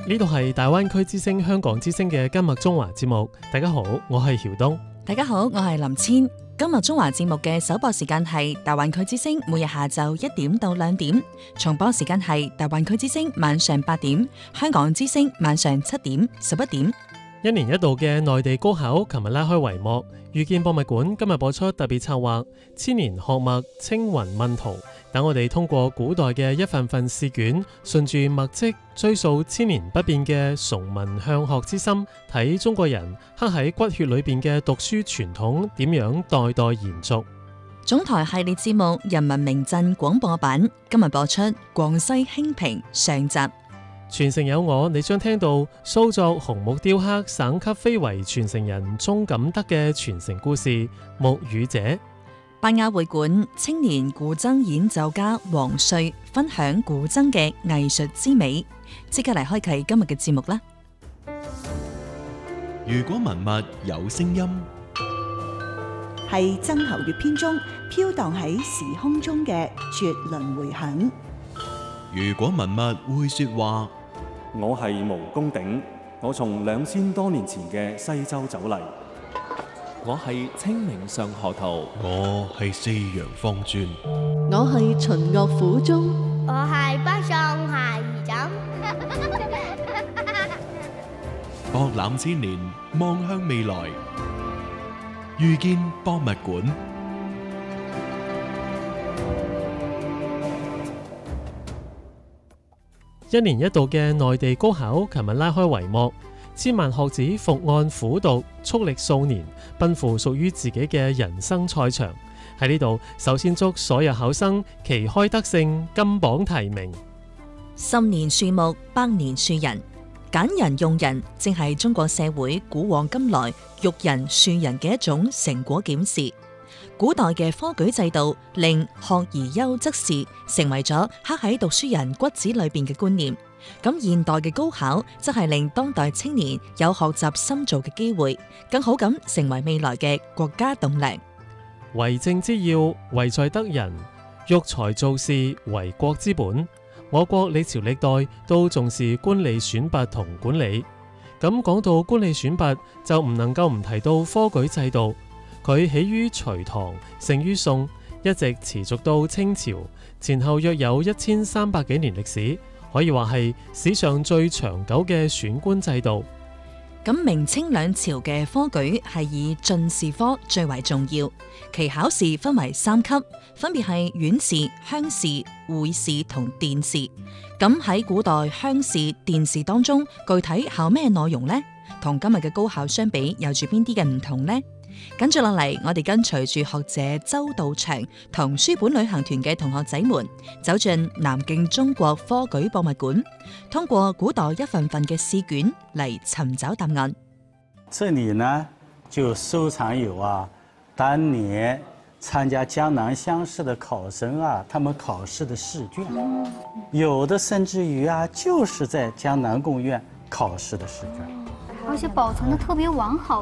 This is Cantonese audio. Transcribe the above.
呢度係大灣區之聲香港之聲嘅今日中華節目。大家好，我係曉東。 大家好，我係林千。今日中華節目嘅首播時間係大灣區之聲，每日下晝1點到2點；重播時間係大灣區之聲晚上8點，香港之聲晚上7點、11點。 一年一度嘅內地高考琴日拉開帷幕，遇見博物館今日播出特別策劃《千年學脈青雲問圖》，等我哋通過古代嘅一份份試卷，順住墨跡追溯千年不變嘅崇文向學之心，睇中國人刻喺骨血裏邊嘅讀書傳統點樣代代延續。 總台系列節目《人民名鎮》廣播版今日播出廣西興平上集。 傳承有我，你將聽到蘇作紅木雕刻省級非遺傳承人鍾錦德嘅傳承故事《木語者》。 拜亞會館青年古箏演奏家黃瑞分享古箏嘅藝術之美，即刻嚟開啟今日嘅節目啦！ 如果文物有聲音， 係曾侯乙編中飄蕩喺時空中嘅絕倫迴響。 如果文物會說話， 我係毛公鼎，我從2000多年前嘅西周走嚟。 我係清明上河圖， 我係四陽方尊， 我係秦樂府中， 我係北宋孩兒枕。 博覽千年，望向未來，遇見博物館。 一年一度嘅內地高考琴日拉開帷幕，千萬學子伏案苦讀，蓄力數年，奔赴屬於自己嘅人生賽場。喺呢度，首先祝所有考生旗開得勝，金榜題名。 10年樹木，百年樹人，揀人用人，正係中國社會古往今來育人樹人嘅一種成果檢視。古代嘅科舉制度令學而優則仕成為咗刻喺讀書人骨子裏邊嘅觀念，咁現代嘅高考則係令當代青年有學習深造嘅機會，更好咁成為未來嘅國家棟樑。 為政之要，為在得人；育才造士，為國之本。我國歷朝歷代都重視官吏選拔同管理，咁講到官吏選拔，就唔能夠唔提到科舉制度。佢起於隋唐，盛於宋，一直持續到清朝，前後約有1300幾年歷史，可以話係史上最長久嘅選官制度。 咁明清兩朝嘅科舉係以進士科最為重要，其考試分為3級，分別係院士、鄉試、會試同殿試。咁喺古代鄉試、殿試當中，具體考咩內容呢？同今日嘅高考相比，有住邊啲嘅唔同呢？跟住落嚟，我哋跟隨住學者周道祥同書本旅行團嘅同學仔們，走進南京中國科舉博物館，通過古代一份份嘅試卷嚟尋找答案。 這裡呢就收藏有當年參加江南鄉試的考生他們考試的試卷，有的甚至於就是在江南貢院考試的試卷， 而且保存得特別完好。